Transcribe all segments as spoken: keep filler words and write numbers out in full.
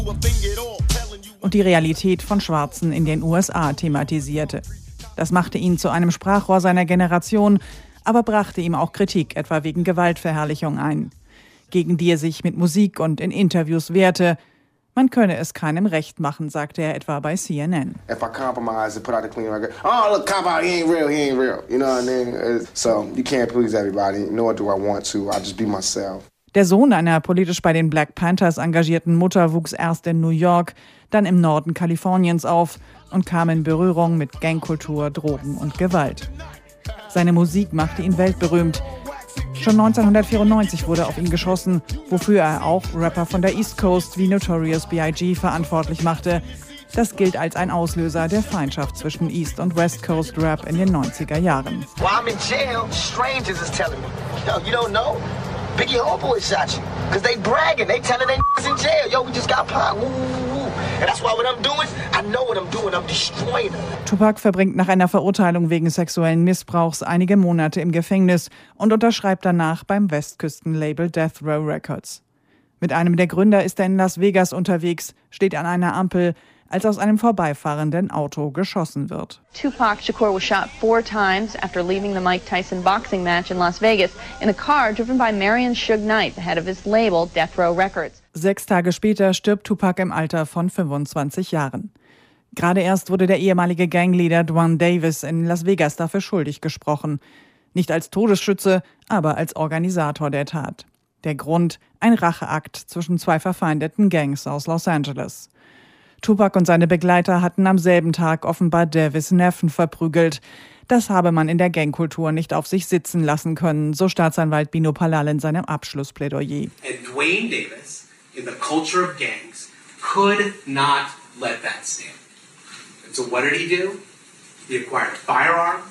und die Realität von Schwarzen in den U S A thematisierte. Das machte ihn zu einem Sprachrohr seiner Generation, aber brachte ihm auch Kritik, etwa wegen Gewaltverherrlichung ein, gegen die er sich mit Musik und in Interviews wehrte. Man könne es keinem recht machen, sagte er etwa bei C N N. If I compromise and put out a clean record, oh look, cop out, he ain't real, he ain't real. You know what I mean? So you can't please everybody, nor do I want to. I just be myself. Der Sohn einer politisch bei den Black Panthers engagierten Mutter wuchs erst in New York, dann im Norden Kaliforniens auf und kam in Berührung mit Gangkultur, Drogen und Gewalt. Seine Musik machte ihn weltberühmt. Schon neunzehnhundertvierundneunzig wurde auf ihn geschossen, wofür er auch Rapper von der East Coast wie Notorious B I G verantwortlich machte. Das gilt als ein Auslöser der Feindschaft zwischen East und West Coast Rap in den neunziger Jahren. Well, I'm in jail. Strangers is telling me. Yo, you don't know? Biggie Homeboy shot you. Because they bragging. They telling they in jail. Yo, we just got popped. Woo, woo, woo. And that's why what I'm doing, I know what I'm doing. I'm destroying them. Tupac verbringt nach einer Verurteilung wegen sexuellen Missbrauchs einige Monate im Gefängnis und unterschreibt danach beim Westküstenlabel Death Row Records. Mit einem der Gründer ist er in Las Vegas unterwegs, steht an einer Ampel, als aus einem vorbeifahrenden Auto geschossen wird. Tupac Shakur was shot four times after leaving the Mike Tyson boxing match in Las Vegas in a car driven by Marion Suge Knight, the head of his label Death Row Records. Sechs Tage später stirbt Tupac im Alter von fünfundzwanzig Jahren. Gerade erst wurde der ehemalige Gangleader Dwan Davis in Las Vegas dafür schuldig gesprochen. Nicht als Todesschütze, aber als Organisator der Tat. Der Grund: ein Racheakt zwischen zwei verfeindeten Gangs aus Los Angeles. Tupac und seine Begleiter hatten am selben Tag offenbar Davis' Neffen verprügelt. Das habe man in der Gangkultur nicht auf sich sitzen lassen können, so Staatsanwalt Bino Palal in seinem Abschlussplädoyer. And Dwayne Davis, in the culture of gangs, could not let that stand. And so what did he do? He acquired a firearm.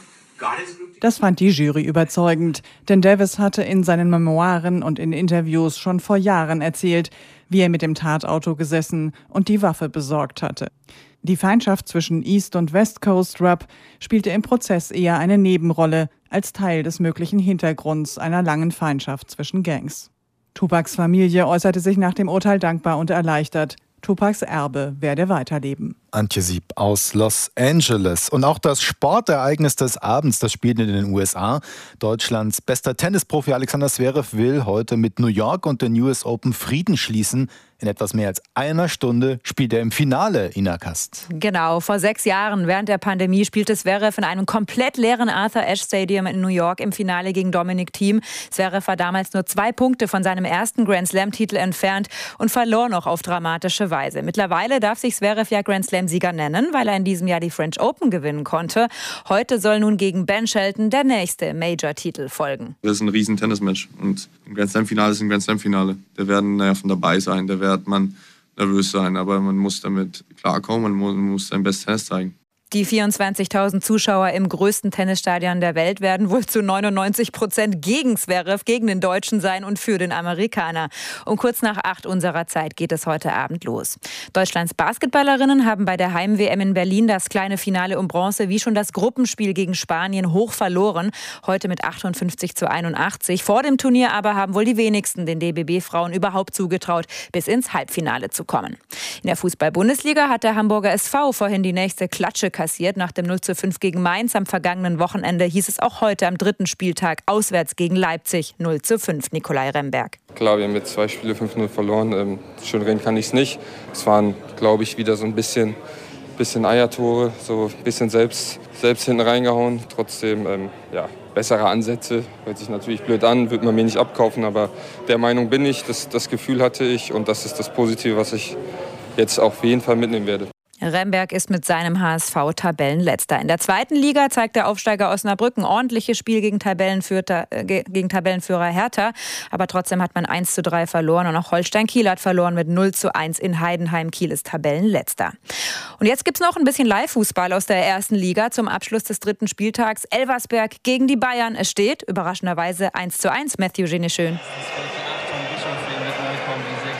Das fand die Jury überzeugend, denn Davis hatte in seinen Memoiren und in Interviews schon vor Jahren erzählt, wie er mit dem Tatauto gesessen und die Waffe besorgt hatte. Die Feindschaft zwischen East und West Coast Rap spielte im Prozess eher eine Nebenrolle als Teil des möglichen Hintergrunds einer langen Feindschaft zwischen Gangs. Tupacs Familie äußerte sich nach dem Urteil dankbar und erleichtert. Tupacs Erbe werde weiterleben. Antje Sieb aus Los Angeles. Und auch das Sportereignis des Abends, das spielt in den U S A. Deutschlands bester Tennisprofi Alexander Zverev will heute mit New York und den U S Open Frieden schließen. In etwas mehr als einer Stunde spielt er im Finale, Ina Kast. Genau, vor sechs Jahren während der Pandemie spielte Zverev in einem komplett leeren Arthur Ashe Stadium in New York im Finale gegen Dominic Thiem. Zverev war damals nur zwei Punkte von seinem ersten Grand Slam-Titel entfernt und verlor noch auf dramatische Weise. Mittlerweile darf sich Zverev ja Grand Slam-Sieger nennen, weil er in diesem Jahr die French Open gewinnen konnte. Heute soll nun gegen Ben Shelton der nächste Major-Titel folgen. Das ist ein riesen Tennismatch und ein Grand Slam-Finale ist ein Grand Slam-Finale. Da werden naja, von dabei sein, da wird man nervös sein, aber man muss damit klarkommen, man muss, man muss sein bestes Tennis zeigen. Die vierundzwanzigtausend Zuschauer im größten Tennisstadion der Welt werden wohl zu neunundneunzig Prozent gegen Zverev, gegen den Deutschen sein und für den Amerikaner. Um kurz nach acht unserer Zeit geht es heute Abend los. Deutschlands Basketballerinnen haben bei der Heim-W M in Berlin das kleine Finale um Bronze wie schon das Gruppenspiel gegen Spanien hoch verloren. Heute mit achtundfünfzig zu einundachtzig. Vor dem Turnier aber haben wohl die wenigsten den D B B-Frauen überhaupt zugetraut, bis ins Halbfinale zu kommen. In der Fußball-Bundesliga hat der Hamburger S V vorhin die nächste Klatsche kassiert. Nach dem null zu fünf gegen Mainz am vergangenen Wochenende hieß es auch heute am dritten Spieltag auswärts gegen Leipzig null zu fünf. Nikolai Remberg. Klar, wir haben jetzt zwei Spiele fünf null verloren. Ähm, schön reden kann ich es nicht. Es waren, glaube ich, wieder so ein bisschen, bisschen Eiertore, so ein bisschen selbst, selbst hinten reingehauen. Trotzdem, ähm, ja, bessere Ansätze. Hört sich natürlich blöd an, wird man mir nicht abkaufen, aber der Meinung bin ich, das, das Gefühl hatte ich und das ist das Positive, was ich jetzt auf jeden Fall mitnehmen werde. Remberg ist mit seinem H S V Tabellenletzter. In der zweiten Liga zeigt der Aufsteiger Osnabrück ein ordentliches Spiel gegen Tabellenführer, äh, gegen Tabellenführer Hertha. Aber trotzdem hat man eins zu drei verloren und auch Holstein Kiel hat verloren mit null zu eins in Heidenheim. Kiel ist Tabellenletzter. Und jetzt gibt's noch ein bisschen Live-Fußball aus der ersten Liga zum Abschluss des dritten Spieltags. Elversberg gegen die Bayern. Es steht überraschenderweise eins zu eins. Matthew Geneschön.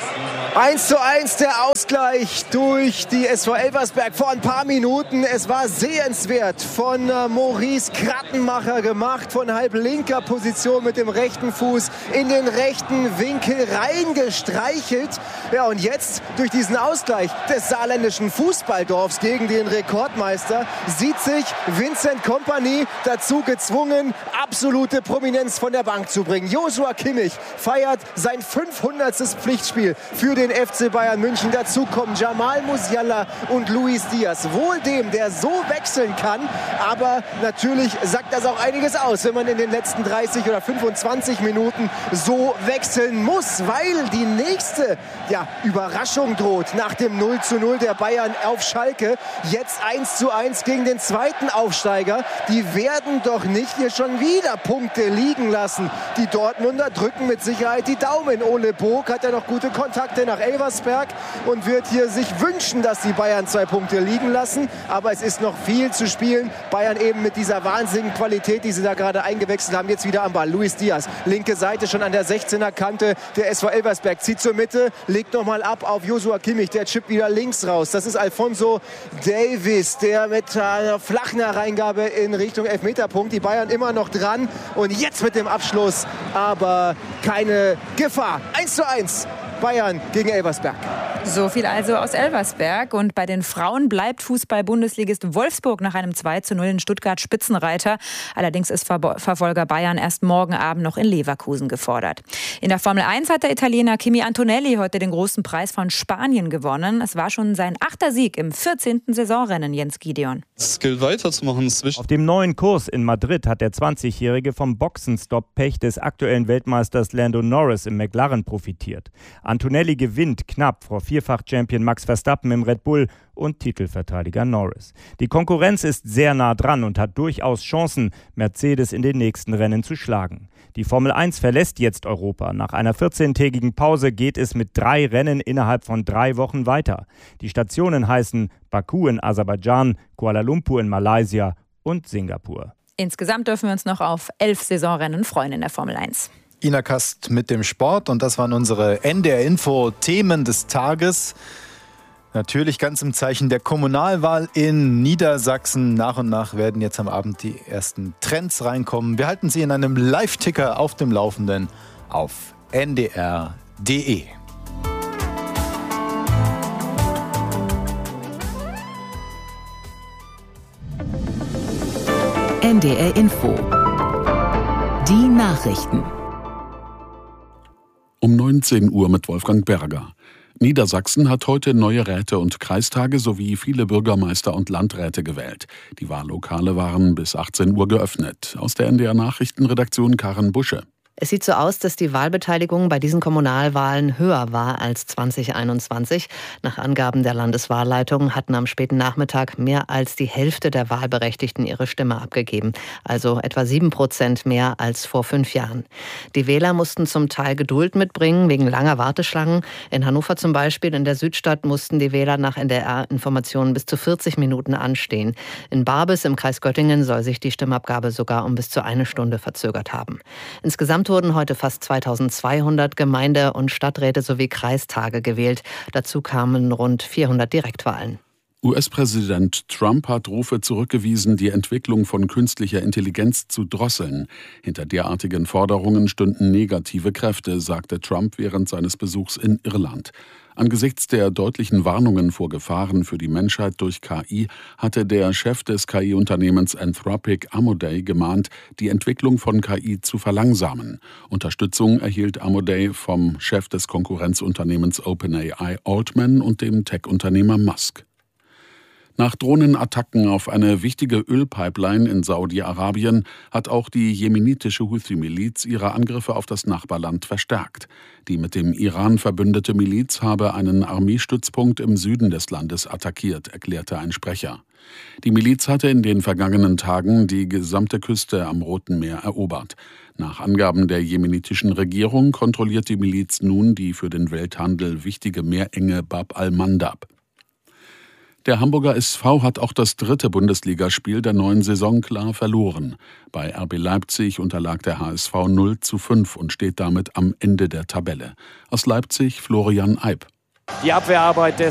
eins zu eins der Ausgleich durch die S V Elversberg vor ein paar Minuten. Es war sehenswert von äh, Maurice Krattenmacher gemacht, von halb linker Position mit dem rechten Fuß in den rechten Winkel reingestreichelt. Ja, und jetzt durch diesen Ausgleich des saarländischen Fußballdorfs gegen den Rekordmeister sieht sich Vincent Kompany dazu gezwungen, absolute Prominenz von der Bank zu bringen. Joshua Kimmich feiert sein fünfhundertstes Pflichtspiel für den F C Bayern München. Dazu kommen Jamal Musiala und Luis Diaz. Wohl dem, der so wechseln kann, aber natürlich sagt das auch einiges aus, wenn man in den letzten dreißig oder fünfundzwanzig Minuten so wechseln muss, weil die nächste ja, Überraschung droht nach dem null zu null der Bayern auf Schalke. Jetzt eins zu eins gegen den zweiten Aufsteiger. Die werden doch nicht hier schon wieder Punkte liegen lassen. Die Dortmunder drücken mit Sicherheit die Daumen. Ole Bog hat ja noch gute Kontakte nach Elversberg und wird hier sich wünschen, dass die Bayern zwei Punkte liegen lassen. Aber es ist noch viel zu spielen. Bayern eben mit dieser wahnsinnigen Qualität, die sie da gerade eingewechselt haben, jetzt wieder am Ball. Luis Diaz, linke Seite schon an der sechzehner Kante. Der S V Elversberg zieht zur Mitte, legt nochmal ab auf Joshua Kimmich. Der chippt wieder links raus. Das ist Alphonso Davies, der mit einer flachen Reingabe in Richtung Elfmeterpunkt. Die Bayern immer noch dran. Und jetzt mit dem Abschluss, aber keine Gefahr. eins zu eins. Bayern gegen Elversberg. So viel also aus Elversberg. Und bei den Frauen bleibt Fußball-Bundesligist Wolfsburg nach einem zwei zu null in Stuttgart Spitzenreiter. Allerdings ist Ver- Verfolger Bayern erst morgen Abend noch in Leverkusen gefordert. In der Formel eins hat der Italiener Kimi Antonelli heute den großen Preis von Spanien gewonnen. Es war schon sein achter Sieg im vierzehnten Saisonrennen, Jens Gideon. Es gilt weiterzumachen. Auf dem neuen Kurs in Madrid hat der zwanzigjährige vom Boxenstopp-Pech des aktuellen Weltmeisters Lando Norris im McLaren profitiert. Antonelli gewinnt knapp vor Vierfach-Champion Max Verstappen im Red Bull und Titelverteidiger Norris. Die Konkurrenz ist sehr nah dran und hat durchaus Chancen, Mercedes in den nächsten Rennen zu schlagen. Die Formel eins verlässt jetzt Europa. Nach einer vierzehntägigen Pause geht es mit drei Rennen innerhalb von drei Wochen weiter. Die Stationen heißen Baku in Aserbaidschan, Kuala Lumpur in Malaysia und Singapur. Insgesamt dürfen wir uns noch auf elf Saisonrennen freuen in der Formel eins. Ina Kast mit dem Sport und das waren unsere N D R-Info-Themen des Tages. Natürlich ganz im Zeichen der Kommunalwahl in Niedersachsen. Nach und nach werden jetzt am Abend die ersten Trends reinkommen. Wir halten Sie in einem Live-Ticker auf dem Laufenden auf N D R Punkt D E. N D R Info. Die Nachrichten. Um neunzehn Uhr mit Wolfgang Berger. Niedersachsen hat heute neue Räte und Kreistage sowie viele Bürgermeister und Landräte gewählt. Die Wahllokale waren bis achtzehn Uhr geöffnet. Aus der N D R-Nachrichtenredaktion Karen Busche. Es sieht so aus, dass die Wahlbeteiligung bei diesen Kommunalwahlen höher war als zwanzig einundzwanzig. Nach Angaben der Landeswahlleitung hatten am späten Nachmittag mehr als die Hälfte der Wahlberechtigten ihre Stimme abgegeben. Also etwa sieben Prozent mehr als vor fünf Jahren. Die Wähler mussten zum Teil Geduld mitbringen wegen langer Warteschlangen. In Hannover zum Beispiel, in der Südstadt, mussten die Wähler nach N D R-Informationen bis zu vierzig Minuten anstehen. In Barbes im Kreis Göttingen soll sich die Stimmabgabe sogar um bis zu eine Stunde verzögert haben. Insgesamt wurden heute fast zweitausendzweihundert Gemeinde- und Stadträte sowie Kreistage gewählt. Dazu kamen rund vierhundert Direktwahlen. U S-Präsident Trump hat Rufe zurückgewiesen, die Entwicklung von künstlicher Intelligenz zu drosseln. Hinter derartigen Forderungen stünden negative Kräfte, sagte Trump während seines Besuchs in Irland. Angesichts der deutlichen Warnungen vor Gefahren für die Menschheit durch K I hatte der Chef des K I-Unternehmens Anthropic Amodei gemahnt, die Entwicklung von K I zu verlangsamen. Unterstützung erhielt Amodei vom Chef des Konkurrenzunternehmens OpenAI Altman und dem Tech-Unternehmer Musk. Nach Drohnenattacken auf eine wichtige Ölpipeline in Saudi-Arabien hat auch die jemenitische Houthi-Miliz ihre Angriffe auf das Nachbarland verstärkt. Die mit dem Iran verbündete Miliz habe einen Armeestützpunkt im Süden des Landes attackiert, erklärte ein Sprecher. Die Miliz hatte in den vergangenen Tagen die gesamte Küste am Roten Meer erobert. Nach Angaben der jemenitischen Regierung kontrolliert die Miliz nun die für den Welthandel wichtige Meerenge Bab al-Mandab. Der Hamburger S V hat auch das dritte Bundesligaspiel der neuen Saison klar verloren. Bei R B Leipzig unterlag der H S V null zu fünf und steht damit am Ende der Tabelle. Aus Leipzig Florian Eib. Die Abwehrarbeit des